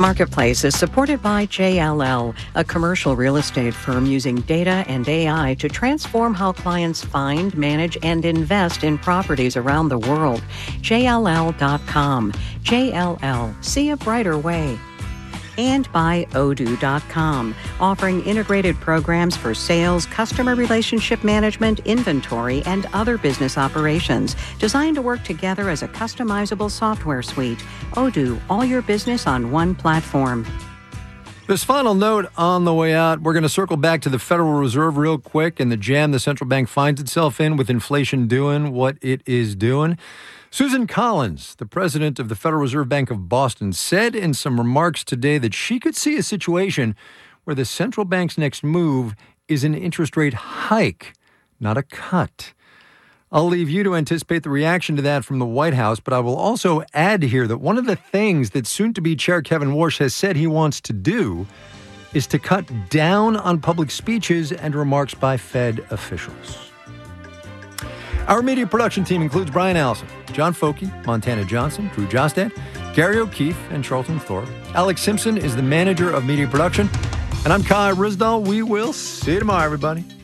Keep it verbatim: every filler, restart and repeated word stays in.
Marketplace is supported by J L L, a commercial real estate firm using data and A I to transform how clients find, manage, and invest in properties around the world. J L L dot com. J L L. See a brighter way. And by Odoo dot com, offering integrated programs for sales, customer relationship management, inventory, and other business operations, designed to work together as a customizable software suite. Odoo, all your business on one platform. This final note on the way out, we're going to circle back to the Federal Reserve real quick and the jam the central bank finds itself in with inflation doing what it is doing. Susan Collins, the president of the Federal Reserve Bank of Boston, said in some remarks today that she could see a situation where the central bank's next move is an interest rate hike, not a cut. I'll leave you to anticipate the reaction to that from the White House, but I will also add here that one of the things that soon-to-be Chair Kevin Warsh has said he wants to do is to cut down on public speeches and remarks by Fed officials. Our media production team includes Brian Allison, John Foki, Montana Johnson, Drew Jostad, Gary O'Keefe, and Charlton Thorpe. Alex Simpson is the manager of media production. And I'm Kai Risdall. We will see you tomorrow, everybody.